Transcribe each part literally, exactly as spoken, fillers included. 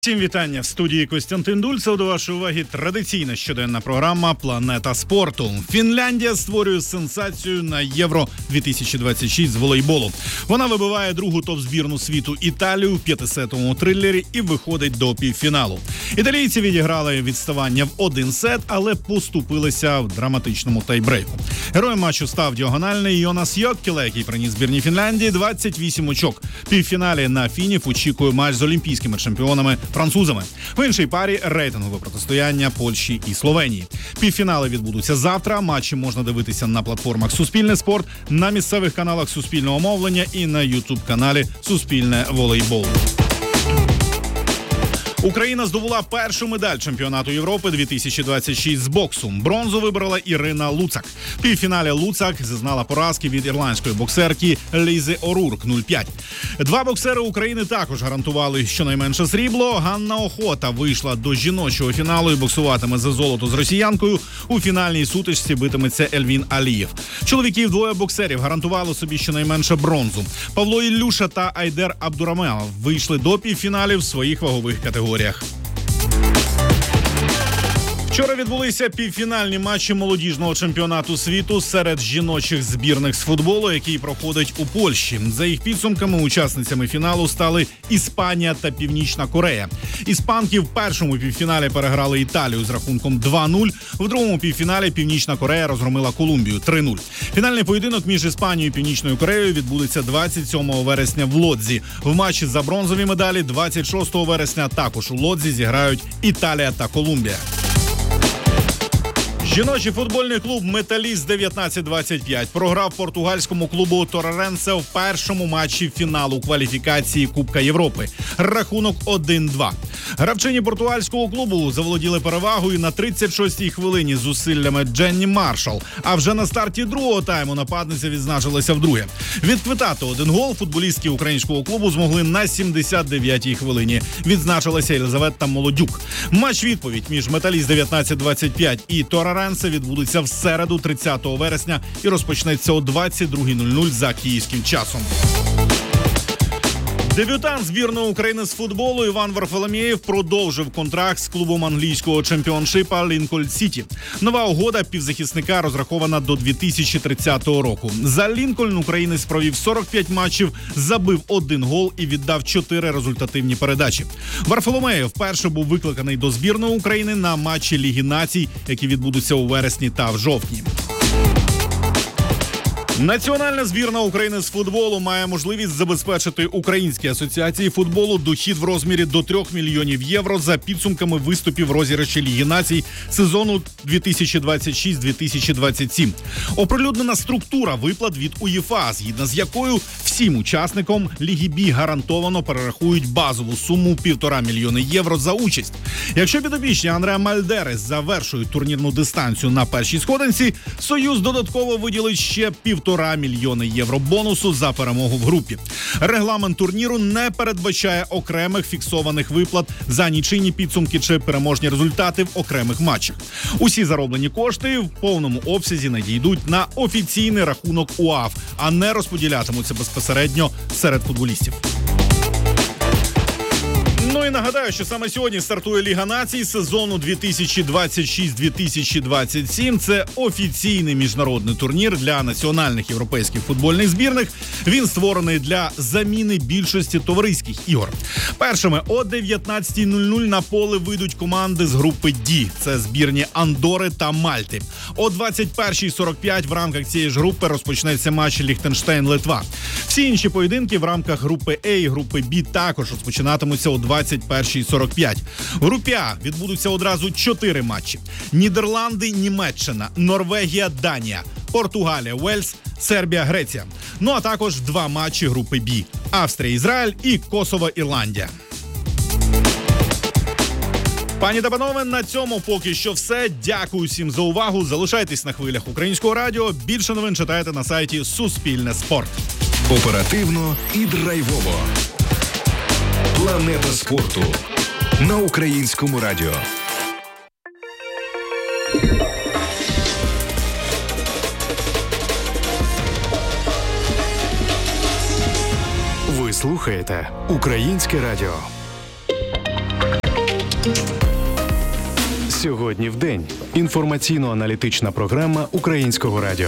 Всім вітання в студії Костянтин Дульцев. До вашої уваги традиційна щоденна програма «Планета спорту». Фінляндія створює сенсацію на Євро дві тисячі двадцять шість з волейболу. Вона вибиває другу топ-збірну світу Італію в п'ятисетовому трилері і виходить до півфіналу. Італійці відіграли відставання в один сет, але поступилися в драматичному тайбрейку. Героєм матчу став діагональний Йонас Йоккіле, який приніс збірній Фінляндії двадцять вісім очок. В півфіналі на Фінів очікує матч з олімпійськими чемпіонами французами. В іншій парі рейтингове протистояння Польщі і Словенії. Півфінали відбудуться завтра. Матчі можна дивитися на платформах «Суспільне спорт», на місцевих каналах Суспільного мовлення і на ютуб-каналі «Суспільне волейбол». Україна здобула першу медаль чемпіонату Європи дві тисячі двадцять шість з боксу. Бронзу вибрала Ірина Луцак. В півфіналі Луцак зазнала поразки від ірландської боксерки Лізи Орурк нуль п'ять. Два боксери України також гарантували щонайменше срібло. Ганна Охота вийшла до жіночого фіналу і боксуватиме за золото з росіянкою. У фінальній сутичці битиметься Ельвін Алієв. Чоловіків двоє боксерів гарантували собі щонайменше бронзу. Павло Іллюша та Айдер Абдурамеов вийшли до півфіналів в своїх вагових категоріях. Вчора відбулися півфінальні матчі молодіжного чемпіонату світу серед жіночих збірних з футболу, який проходить у Польщі. За їх підсумками, учасницями фіналу стали Іспанія та Північна Корея. Іспанки в першому півфіналі переграли Італію з рахунком два нуль. В другому півфіналі Північна Корея розгромила Колумбію три нуль. Фінальний поєдинок між Іспанією і Північною Кореєю відбудеться двадцять сьомого вересня в Лодзі. В матчі за бронзові медалі двадцять шостого вересня також у Лодзі зіграють Італія та Колумбія. Жіночий футбольний клуб «Металіст» дев'ятнадцять двадцять п'ять програв португальському клубу «Торренсе» в першому матчі фіналу кваліфікації Кубка Європи. Рахунок один два. Гравчині португальського клубу заволоділи перевагою на тридцять шостій хвилині зусиллями Дженні Маршал. А вже на старті другого тайму нападниця відзначилася вдруге. Відквитати один гол футболістки українського клубу змогли на сімдесят дев'ятій хвилині. Відзначилася Єлизавета Молодюк. Матч-відповідь між «Металіст» дев'ятнадцять двадцять п'ять і «Торренсе» відбудеться в середу тридцятого вересня і розпочнеться о двадцять друга нуль нуль за київським часом. Дебютант збірної України з футболу Іван Варфоломєєв продовжив контракт з клубом англійського чемпіоншипа Лінкольн Сіті. Нова угода півзахисника розрахована до дві тисячі тридцятого року. За Лінкольн українець провів сорок п'ять матчів, забив один гол і віддав чотири результативні передачі. Варфоломєєв вперше був викликаний до збірної України на матчі Ліги націй, які відбудуться у вересні та в жовтні. Національна збірна України з футболу має можливість забезпечити Українській асоціації футболу дохід в розмірі до трьох мільйонів євро за підсумками виступів в розіграші Ліги націй сезону дві тисячі двадцять шість дві тисячі двадцять сім. Оприлюднена структура виплат від УЄФА, згідно з якою всім учасникам Ліги Бі гарантовано перерахують базову суму півтора мільйони євро за участь. Якщо підопічні Андреа Мальдери завершують турнірну дистанцію на першій сходинці, Союз додатково виділить ще півтора мільйони євро бонусу за перемогу в групі. Регламент турніру не передбачає окремих фіксованих виплат за нічийні підсумки чи переможні результати в окремих матчах. Усі зароблені кошти в повному обсязі надійдуть на офіційний рахунок УАФ, а не розподілятимуться безпосередньо серед футболістів. Ну і нагадаю, що саме сьогодні стартує Ліга націй сезону дві тисячі двадцять шість дві тисячі двадцять сім. Це офіційний міжнародний турнір для національних європейських футбольних збірних. Він створений для заміни більшості товариських ігор. Першими о дев'ятнадцятій нуль нуль на поле вийдуть команди з групи Ді. Це збірні Андори та Мальти. О двадцять першій сорок п'ять в рамках цієї ж групи розпочнеться матч Ліхтенштейн-Литва. Всі інші поєдинки в рамках групи А і групи Б також розпочинатимуться о двадцять першій сорок п'ять. В групі А відбудуться одразу чотири матчі. Нідерланди, Німеччина, Норвегія, Данія, Португалія, Уельс, Сербія, Греція. Ну а також два матчі групи Б. Австрія, Ізраїль і Косово, Ірландія. Пані та панове, на цьому поки що все. Дякую всім за увагу. Залишайтесь на хвилях Українського радіо. Більше новин читайте на сайті Суспільне спорт. Оперативно і драйвово. Планета спорту на Українському радіо. Ви слухаєте Українське радіо. Сьогодні в день. Інформаційно-аналітична програма Українського радіо.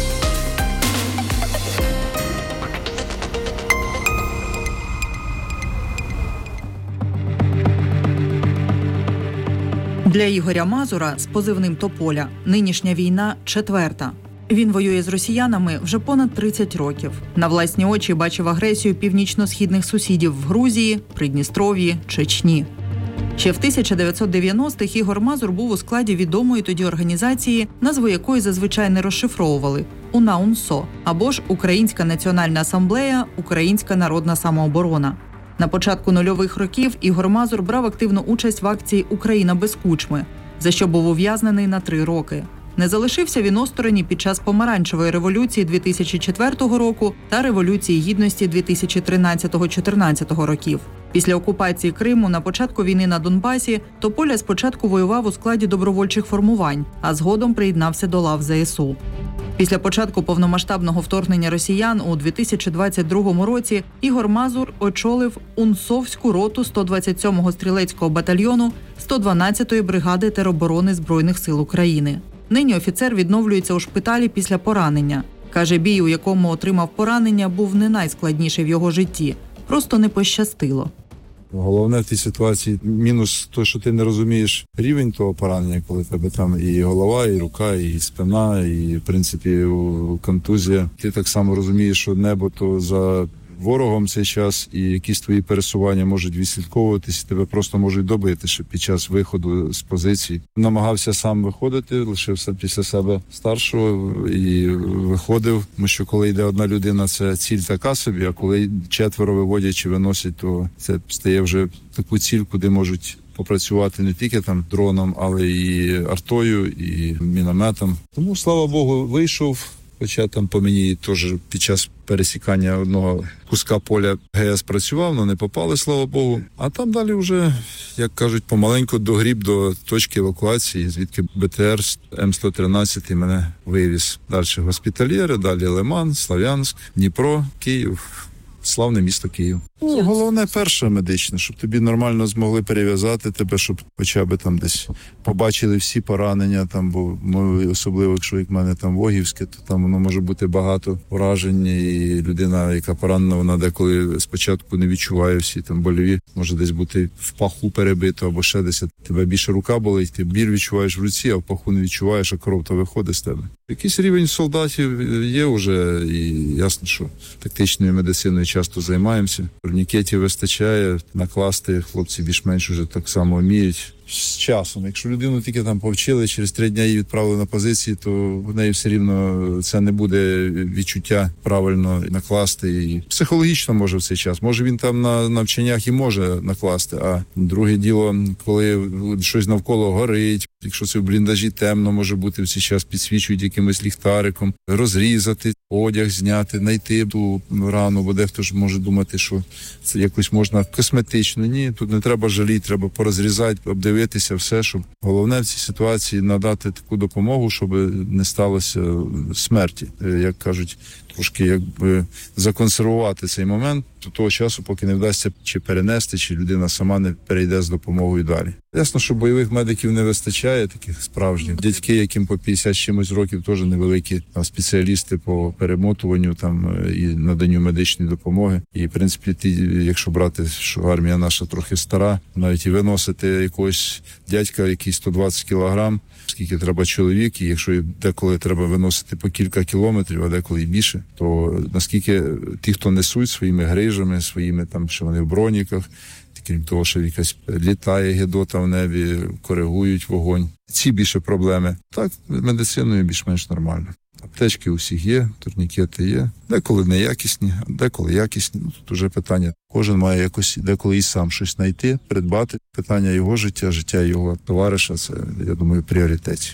Для Ігоря Мазура з позивним «Тополя» нинішня війна четверта. Він воює з росіянами вже понад тридцять років. На власні очі бачив агресію північно-східних сусідів в Грузії, Придністров'ї, Чечні. Ще в тисяча дев'ятсот дев'яностих Ігор Мазур був у складі відомої тоді організації, назву якої зазвичай не розшифровували – УНАУНСО, або ж Українська національна асамблея, Українська народна самооборона. На початку нульових років Ігор Мазур брав активну участь в акції «Україна без кучми», за що був ув'язнений на три роки. Не залишився він осторонь під час Помаранчевої революції дві тисячі четвертого року та Революції Гідності дві тисячі тринадцятого-чотирнадцятого років. Після окупації Криму на початку війни на Донбасі Тополя спочатку воював у складі добровольчих формувань, а згодом приєднався до лав зе ес у. Після початку повномасштабного вторгнення росіян у дві тисячі двадцять другому році Ігор Мазур очолив Унсовську роту сто двадцять сьомого стрілецького батальйону сто дванадцятої бригади тероборони Збройних сил України. Нині офіцер відновлюється у шпиталі після поранення. Каже, бій, у якому отримав поранення, був не найскладніший в його житті. Просто не пощастило. Головне в цій ситуації мінус те, що ти не розумієш рівень того поранення, коли в тебе там і голова, і рука, і спина, і, в принципі, контузія. Ти так само розумієш, що небо то за ворогом цей час, і якісь твої пересування можуть відслідковуватись, і тебе просто можуть добити, що під час виходу з позицій. Намагався сам виходити, лишився після себе старшого і виходив, тому що коли йде одна людина, це ціль така собі, а коли четверо виводять чи виносять, то це стає вже таку ціль, куди можуть попрацювати не тільки там дроном, але і артою, і мінометом. Тому, слава Богу, вийшов. Хоча там по мені теж під час пересікання одного куска поля ге ес працював, але не попали, слава Богу. А там далі вже, як кажуть, помаленьку догріб до точки евакуації, звідки бе те ер ем сто тринадцять мене вивіз. Далі госпітальєри, далі Лиман, Слов'янськ, Дніпро, Київ. Славне місто Київ. Ну, головне перше медичне, щоб тобі нормально змогли перев'язати тебе, щоб хоча б там десь побачили всі поранення, там, бо ми, особливо, якщо як в мене там Вогівське, то там воно може бути багато уражень, і людина, яка поранена, вона деколи спочатку не відчуває всі там больові, може десь бути в паху перебито або ще десь. Тебе більше рука болить, ти біль відчуваєш в руці, а в паху не відчуваєш, а кров то виходить з тебе. Якийсь рівень солдатів є вже, і ясно, що тактичною медициною часто займаємося. Турнікетів вистачає, накласти хлопці більш-менш вже так само вміють. З часом, якщо людину тільки там повчили, через три дні її відправили на позиції, то в неї все рівно це не буде відчуття правильно накласти. І психологічно може в цей час. Може він там на навчаннях і може накласти, а друге діло, коли щось навколо горить, якщо це в бліндажі темно, може бути в цей час, підсвічують якимось ліхтариком, розрізати, одяг зняти, знайти ту рану, бо дехто ж може думати, що це якось можна косметично. Ні, тут не треба жаліти, треба порозрізати, обдивитися все, щоб головне в цій ситуації надати таку допомогу, щоб не сталося смерті. Як кажуть, трошки якби законсервувати цей момент до того часу, поки не вдасться чи перенести, чи людина сама не перейде з допомогою далі. Ясно, що бойових медиків не вистачає, таких справжніх. Дядьки, яким по п'ятдесят чимось років, теж невеликі там, спеціалісти по перемотуванню там і наданню медичної допомоги. І, в принципі, ті, якщо брати, що армія наша трохи стара, навіть і виносити якогось дядька, який сто двадцять кілограм, скільки треба чоловік, і якщо деколи треба виносити по кілька кілометрів, а деколи і більше, то наскільки ті, хто несуть своїми грижами, своїми там, що вони в броніках, крім того, що якась літає гедота в небі, коригують вогонь. Ці більше проблеми. Так, медициною більш-менш нормально. Аптечки у всіх є, турнікети є. Деколи неякісні, а деколи якісні. Ну, тут вже питання. Кожен має якось деколи і сам щось знайти, придбати. Питання його життя, життя його товариша – це, я думаю, пріоритет.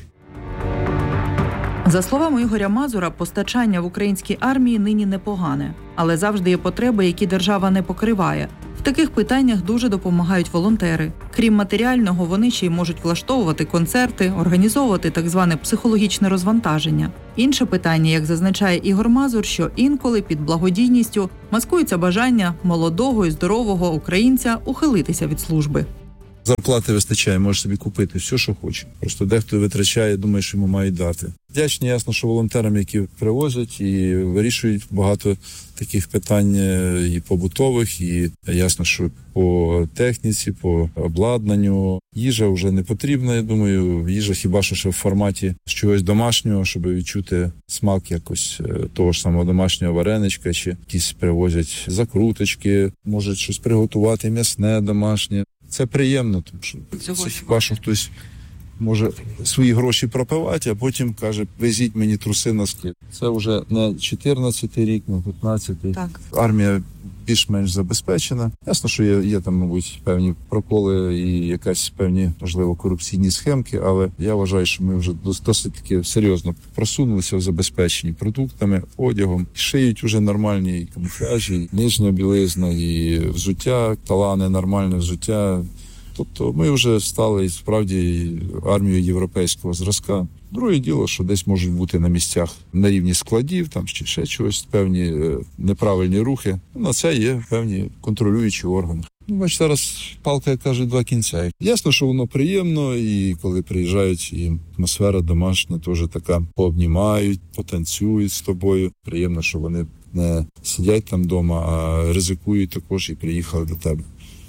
За словами Ігоря Мазура, постачання в українській армії нині непогане. Але завжди є потреби, які держава не покриває. В таких питаннях дуже допомагають волонтери. Крім матеріального, вони ще й можуть влаштовувати концерти, організовувати так зване психологічне розвантаження. Інше питання, як зазначає Ігор Мазур, що інколи під благодійністю маскується бажання молодого і здорового українця ухилитися від служби. Зарплати вистачає, може собі купити все, що хоче. Просто дехто витрачає, думає, що йому мають дати. Вдячні, ясно, що волонтерам, які привозять і вирішують багато таких питань і побутових, і ясно, що по техніці, по обладнанню. Їжа вже не потрібна, я думаю. Їжа хіба що ще в форматі чогось домашнього, щоб відчути смак якось того ж самого домашнього вареничка, чи якісь привозять закруточки, можуть щось приготувати м'ясне, домашнє. Це приємно, тому що це хіба що хтось може свої гроші пропивати, а потім каже, везіть мені труси, носки. Це вже не чотирнадцятий рік, не п'ятнадцятий. Так. Армія більш-менш забезпечена. Ясно, що є, є там, мабуть, певні проколи і якась певні, можливо, корупційні схемки, але я вважаю, що ми вже досить таки серйозно просунулися в забезпеченні продуктами, одягом. Шиють уже нормальні і камуфляжі, і нижня білизна, і взуття, талани, нормальне взуття. Тобто ми вже стали справді армією європейського зразка. Друге діло, що десь можуть бути на місцях на рівні складів, там чи ще чогось, певні е, неправильні рухи. На це є певні контролюючі органи. Ну, бач, зараз палка, як кажуть, два кінця. Ясно, що воно приємно, і коли приїжджають, і атмосфера домашня теж така, пообнімають, потанцюють з тобою. Приємно, що вони не сидять там вдома, а ризикують також і приїхали до тебе.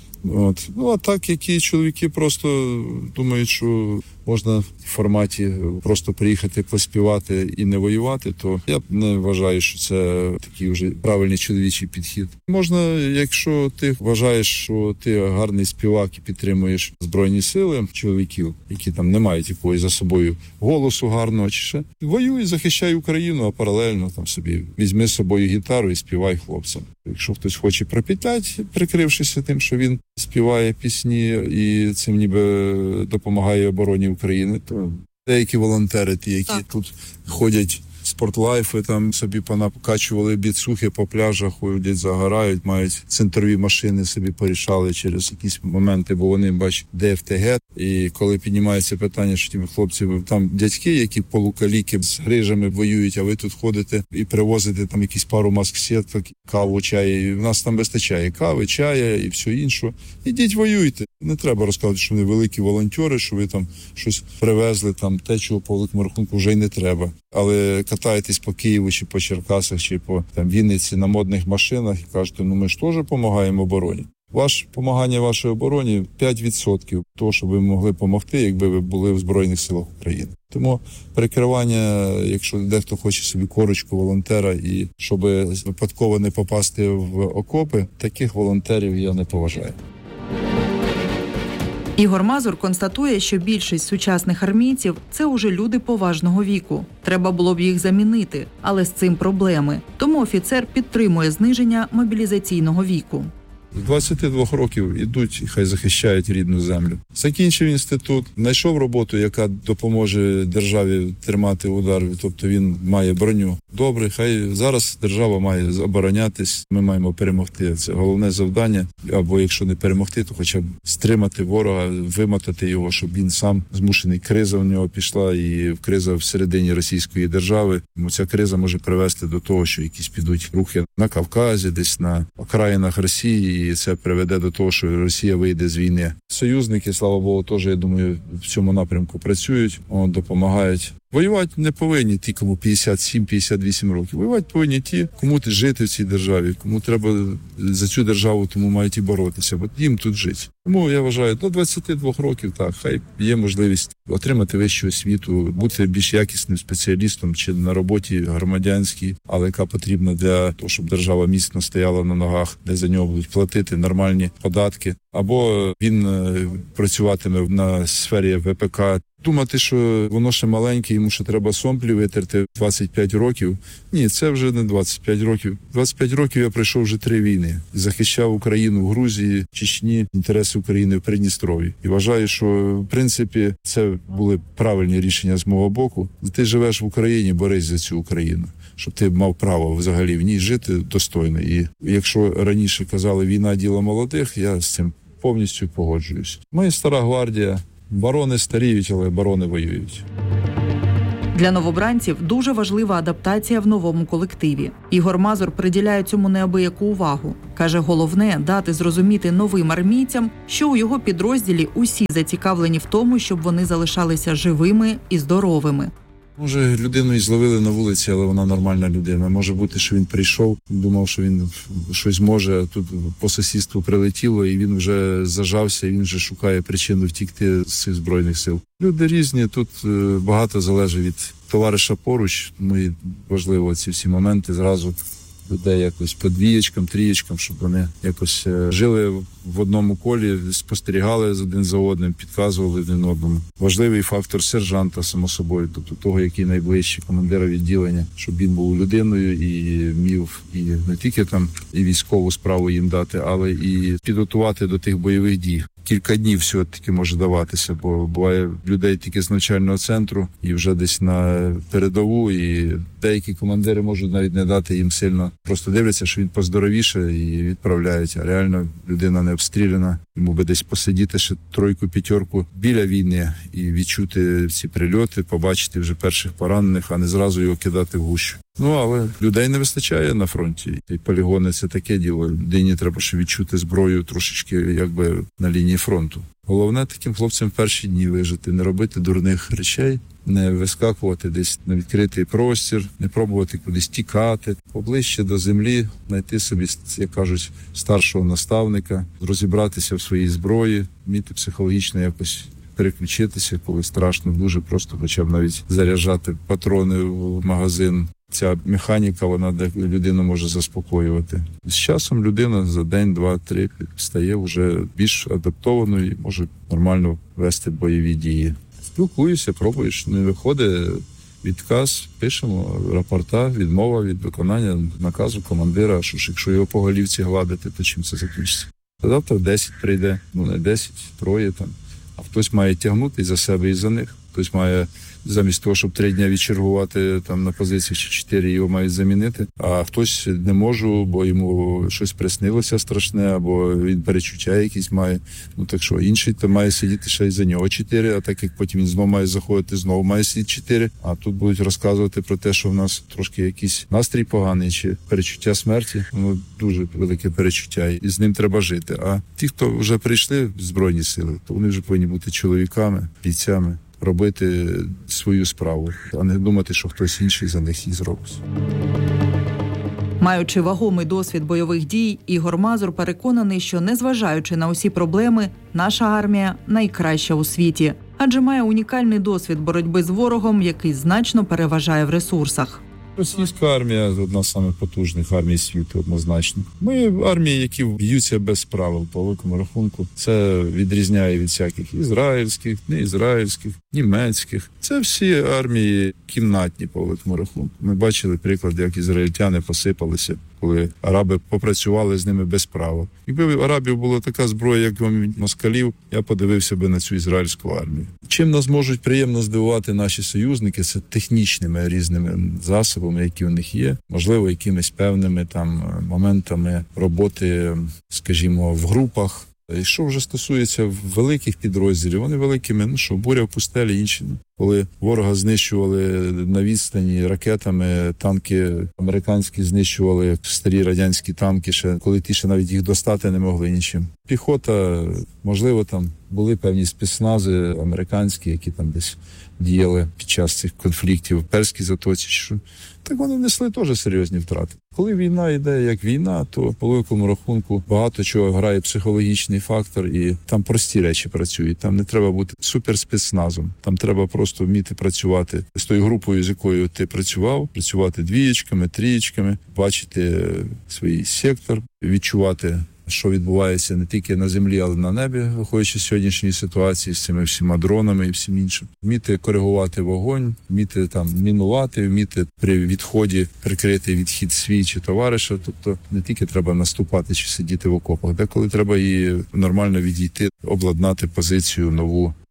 От. Ну, а так, які чоловіки просто думають, що можна в форматі просто приїхати поспівати і не воювати, то я не вважаю, що це такий вже правильний чоловічий підхід. Можна, якщо ти вважаєш, що ти гарний співак і підтримуєш Збройні сили чоловіків, які там не мають якогось за собою голосу гарного чи ще, воюй, захищай Україну, а паралельно там собі візьми з собою гітару і співай хлопцям. Якщо хтось хоче пропітати, прикрившися тим, що він співає пісні і цим ніби допомагає обороні України, то деякі волонтери, ті, які так. тут ходять, спортлайфи, там собі понакачували біцухи по пляжах, ходять, загорають, мають центрові машини, собі порішали через якісь моменти, бо вони, бач, ДФТГ. І коли піднімається питання, що ті хлопці, там дядьки, які полукаліки з грижами воюють, а ви тут ходите і привозите там якісь пару маск-сіток, каву, чай. І в нас там вистачає кави, чая і все інше. Ідіть воюйте. Не треба розказувати, що вони великі волонтери, що ви там щось привезли, там те, чого по великому рахунку вже й не треба. Але катаєтесь по Києву, чи по Черкасах, чи по там, Вінниці на модних машинах і кажете, ну ми ж теж допомагаємо обороні. Ваше допомагання вашій обороні п'ять відсотків того, що ви могли допомогти, якби ви були в Збройних силах України. Тому перекривання, якщо дехто хоче собі корочку волонтера і щоб випадково не попасти в окопи, таких волонтерів я не поважаю. Ігор Мазур констатує, що більшість сучасних армійців – це уже люди поважного віку. Треба було б їх замінити, але з цим проблеми. Тому офіцер підтримує зниження мобілізаційного віку. З двадцяти двох років ідуть і хай захищають рідну землю. Закінчив інститут, знайшов роботу, яка допоможе державі тримати удар, тобто він має броню. Добре, хай зараз держава має оборонятись, ми маємо перемогти. Це головне завдання, або якщо не перемогти, то хоча б стримати ворога, вимотати його, щоб він сам змушений. Криза в нього пішла, і криза всередині Російської держави. Тому ця криза може привести до того, що якісь підуть рухи на Кавказі, десь на окраїнах Росії, і це приведе до того, що Росія вийде з війни. Союзники, слава Богу, теж, я думаю, в цьому напрямку працюють, о, допомагають. Воювати не повинні ті, кому п'ятдесят сім - п'ятдесят вісім років. Воювати повинні ті, кому жити в цій державі, кому треба за цю державу, тому мають і боротися, бо їм тут жити. Тому я вважаю, до двадцяти двох років, так, хай є можливість отримати вищу освіту, бути більш якісним спеціалістом чи на роботі громадянській, але яка потрібна для того, щоб держава міцно стояла на ногах, де за нього будуть платити нормальні податки. Або він працюватиме на сфері В П К. Думати, що воно ще маленьке, йому ще треба сомплі витерти двадцять п'ять років. Ні, це вже не двадцять п'ять років. двадцять п'ять років я пройшов вже три війни. Захищав Україну в Грузії, Чечні, інтереси України в Придністров'ї. І вважаю, що, в принципі, це були правильні рішення з мого боку. Ти живеш в Україні, борись за цю Україну, щоб ти мав право взагалі в ній жити достойно. І якщо раніше казали, війна – діло молодих, я з цим повністю погоджуюсь. Ми стара гвардія. Барони старіють, але барони воюють. Для новобранців дуже важлива адаптація в новому колективі. Ігор Мазур приділяє цьому неабияку увагу. Каже, головне – дати зрозуміти новим армійцям, що у його підрозділі усі зацікавлені в тому, щоб вони залишалися живими і здоровими. Може, людину і зловили на вулиці, але вона нормальна людина. Може бути, що він прийшов, думав, що він щось може, а тут по сусідству прилетіло, і він вже зажався, і він вже шукає причину втікти з цих Збройних сил. Люди різні, тут багато залежить від товариша поруч, ну і важливо ці всі моменти зразу людей якось по двієчкам, трієчкам, щоб вони якось жили в одному колі, спостерігали один за одним, підказували один одному. Важливий фактор сержанта, само собою, тобто того, який найближчий, командира відділення, щоб він був людиною і міг і не тільки там і військову справу їм дати, але і підготувати до тих бойових дій. Кілька днів все-таки може даватися, бо буває людей тільки з навчального центру і вже десь на передову, і деякі командири можуть навіть не дати їм сильно. Просто дивляться, що він поздоровіше і відправляють. А реально людина не обстріляна. Йому би десь посидіти ще тройку-п'ятерку біля війни і відчути ці прильоти, побачити вже перших поранених, а не зразу його кидати в гущу. Ну, але людей не вистачає на фронті. І полігони – це таке діло. Людині треба ще відчути зброю трошечки, якби на лінії фронту. Головне таким хлопцям в перші дні вижити, не робити дурних речей, не вискакувати десь на відкритий простір, не пробувати кудись тікати, поближче до землі, знайти собі, як кажуть, старшого наставника, розібратися в своїй зброї, вміти психологічно якось переключитися, коли страшно, дуже просто хоча б навіть заряджати патрони в магазин. Ця механіка, вона людину може заспокоювати. З часом людина за день, два, три стає вже більш адаптованою і може нормально вести бойові дії. Спілкуюся, пробуєш, не виходить відказ, пишемо рапорта, відмова від виконання наказу командира, що ж, якщо його по голівці гладити, то чим це закінчиться? Завтра десять прийде, ну не десять, троє там, а хтось має тягнути і за себе, і за них. Хтось має замість того, щоб три дні відчергувати там на позиції чи чотири, його мають замінити, а хтось не може, бо йому щось приснилося страшне, або він перечуття якісь має. Ну так що, інший то має сидіти ще й за нього чотири, а так як потім він знову має заходити, знову має сидіти чотири, а тут будуть розказувати про те, що в нас трошки якийсь настрій поганий, чи перечуття смерті, ну дуже велике перечуття, і з ним треба жити. А ті, хто вже прийшли в Збройні сили, то вони вже повинні бути чоловіками, бійцями, робити свою справу, а не думати, що хтось інший за них її зробить. Маючи вагомий досвід бойових дій, Ігор Мазур переконаний, що, незважаючи на усі проблеми, наша армія найкраща у світі, адже має унікальний досвід боротьби з ворогом, який значно переважає в ресурсах. Російська армія – одна з самих потужних армій світу, однозначно. Ми армії, які б'ються без правил, по великому рахунку. Це відрізняє від всяких ізраїльських, неізраїльських, німецьких. Це всі армії кімнатні, по великому рахунку. Ми бачили приклад, як ізраїльтяни посипалися, коли араби попрацювали з ними без права. Якби у арабів була така зброя, як у москалів, я подивився би на цю ізраїльську армію. Чим нас можуть приємно здивувати наші союзники, це технічними різними засобами, які у них є. Можливо, якимись певними там моментами роботи, скажімо, в групах. І що вже стосується великих підрозділів, вони великими, ну що, буря в пустелі, інші. Коли ворога знищували на відстані ракетами, танки американські знищували старі радянські танки, ще коли ті ще навіть їх достати не могли нічим. Піхота, можливо, там були певні спецнази американські, які там десь діяли під час цих конфліктів в Перській затоці, що так вони несли теж серйозні втрати. Коли війна йде як війна, то по великому рахунку багато чого грає психологічний фактор, і там прості речі працюють. Там не треба бути суперспецназом, там треба просто вміти працювати з тою групою, з якою ти працював, працювати двієчками, трієчками, бачити свій сектор, відчувати, що відбувається не тільки на землі, але й на небі, виходячи з сьогоднішньої ситуації з цими всіма дронами і всім іншим. Вміти коригувати вогонь, вміти там мінувати, вміти при відході прикрити відхід свій чи товариша. Тобто не тільки треба наступати чи сидіти в окопах, деколи треба і нормально відійти, обладнати позицію нову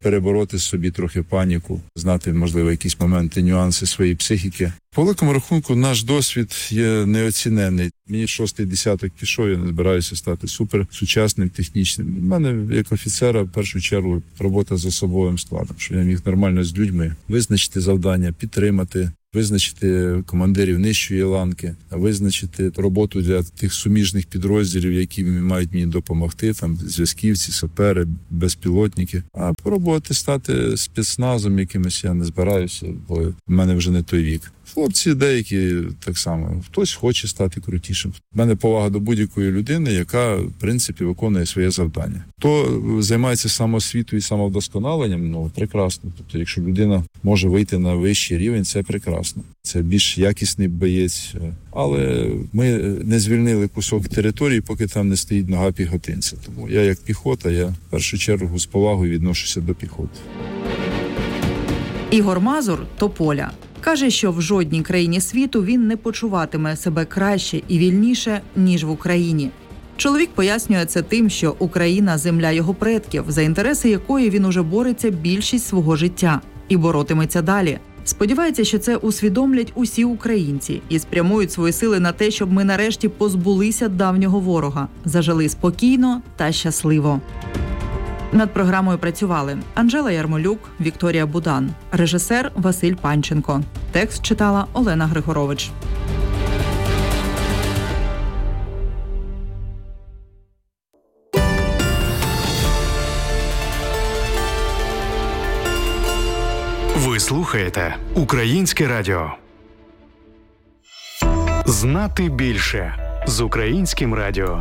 перебороти собі трохи паніку, знати, можливо, якісь моменти, нюанси своєї психіки. По великому рахунку, наш досвід є неоцінений. Мені шостий десяток пішов, я не збираюся стати супер сучасним, технічним. У мене, як офіцера, в першу чергу, робота з особовим складом, щоб я міг нормально з людьми визначити завдання, підтримати, визначити командирів нижчої ланки, визначити роботу для тих суміжних підрозділів, які мають мені допомогти, там зв'язківці, сапери, безпілотники. А пробувати стати спецназом якимось я не збираюся, бо в мене вже не той вік. Хлопці деякі так само. Хтось хоче стати крутішим. У мене повага до будь-якої людини, яка, в принципі, виконує своє завдання. Хто займається самоосвітою і самовдосконаленням, ну, прекрасно. Тобто, якщо людина може вийти на вищий рівень, це прекрасно. Це більш якісний боєць. Але ми не звільнили кусок території, поки там не стоїть нога піхотинця. Тому я, як піхота, я в першу чергу з повагою відношуся до піхоти. Ігор Мазур – Тополя. Каже, що в жодній країні світу він не почуватиме себе краще і вільніше, ніж в Україні. Чоловік пояснює це тим, що Україна – земля його предків, за інтереси якої він уже бореться більшість свого життя. І боротиметься далі. Сподівається, що це усвідомлять усі українці і спрямують свої сили на те, щоб ми нарешті позбулися давнього ворога, зажили спокійно та щасливо. Над програмою працювали Анжела Ярмолюк, Вікторія Будан, режисер Василь Панченко. Текст читала Олена Григорович. Ви слухаєте Українське радіо. Знати більше з Українським радіо.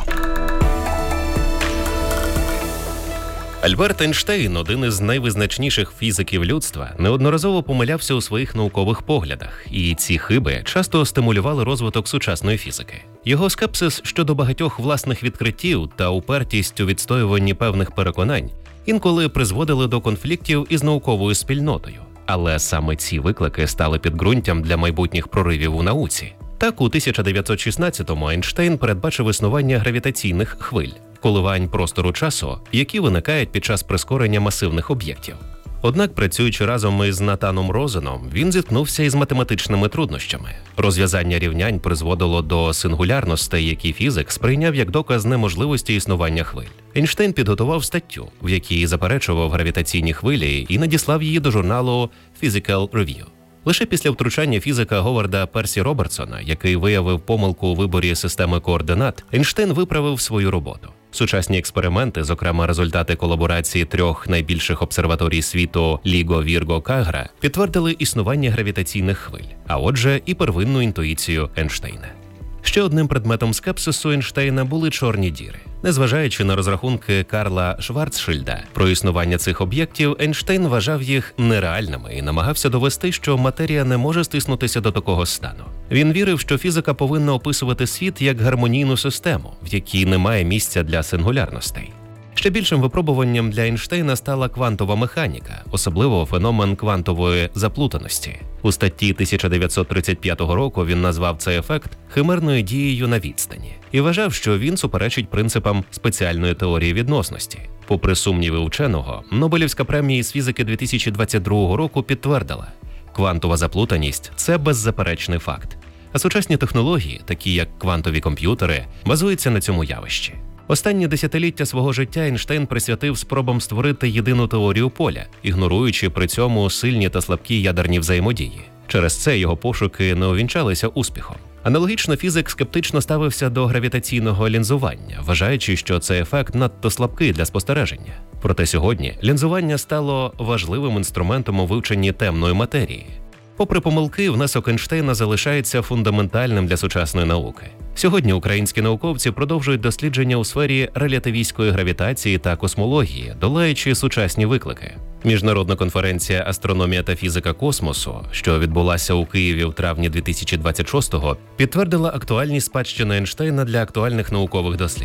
Альберт Ейнштейн, один із найвизначніших фізиків людства, неодноразово помилявся у своїх наукових поглядах, і ці хиби часто стимулювали розвиток сучасної фізики. Його скепсис щодо багатьох власних відкриттів та упертість у відстоюванні певних переконань інколи призводили до конфліктів із науковою спільнотою. Але саме ці виклики стали підґрунтям для майбутніх проривів у науці. Так, у тисяча дев'ятсот шістнадцятому Ейнштейн передбачив існування гравітаційних хвиль – коливань простору-часу, які виникають під час прискорення масивних об'єктів. Однак, працюючи разом із Натаном Розеном, він зіткнувся із математичними труднощами. Розв'язання рівнянь призводило до сингулярностей, які фізик сприйняв як доказ неможливості існування хвиль. Ейнштейн підготував статтю, в якій заперечував гравітаційні хвилі і надіслав її до журналу Physical Review. Лише після втручання фізика Говарда Персі Робертсона, який виявив помилку у виборі системи координат, Ейнштейн виправив свою роботу. Сучасні експерименти, зокрема результати колаборації трьох найбільших обсерваторій світу Ліго, Вірго, Кагра, підтвердили існування гравітаційних хвиль, а отже і первинну інтуїцію Ейнштейна. Ще одним предметом скепсису Ейнштейна були чорні діри. Незважаючи на розрахунки Карла Шварцшильда про існування цих об'єктів, Ейнштейн вважав їх нереальними і намагався довести, що матерія не може стиснутися до такого стану. Він вірив, що фізика повинна описувати світ як гармонійну систему, в якій немає місця для сингулярностей. Ще більшим випробуванням для Ейнштейна стала квантова механіка, особливо феномен квантової заплутаності. У статті тисяча дев'ятсот тридцять п'ятого року він назвав цей ефект химерною дією на відстані і вважав, що він суперечить принципам спеціальної теорії відносності. Попри сумніви ученого, Нобелівська премія з фізики дві тисячі двадцять другого року підтвердила – квантова заплутаність – це беззаперечний факт. А сучасні технології, такі як квантові комп'ютери, базуються на цьому явищі. Останні десятиліття свого життя Ейнштейн присвятив спробам створити єдину теорію поля, ігноруючи при цьому сильні та слабкі ядерні взаємодії. Через це його пошуки не увінчалися успіхом. Аналогічно фізик скептично ставився до гравітаційного лінзування, вважаючи, що цей ефект надто слабкий для спостереження. Проте сьогодні лінзування стало важливим інструментом у вивченні темної матерії. Попри помилки, внесок Ейнштейна залишається фундаментальним для сучасної науки. Сьогодні українські науковці продовжують дослідження у сфері релятивістської гравітації та космології, долаючи сучасні виклики. Міжнародна конференція «Астрономія та фізика космосу», що відбулася у Києві в травні дві тисячі двадцять шостого, підтвердила актуальність спадщини Ейнштейна для актуальних наукових досліджень.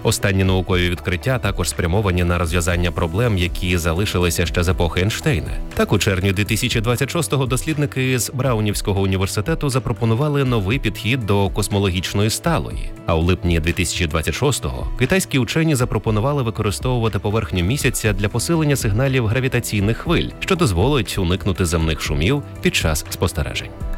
Останні наукові відкриття також спрямовані на розв'язання проблем, які залишилися ще з епохи Ейнштейна. Так, у червні дві тисячі двадцять шостого дослідники з Браунівського університету запропонували новий підхід до космологічної сталої. А у липні дві тисячі двадцять шостого китайські учені запропонували використовувати поверхню місяця для посилення сигналів гравітаційних хвиль, що дозволить уникнути земних шумів під час спостережень.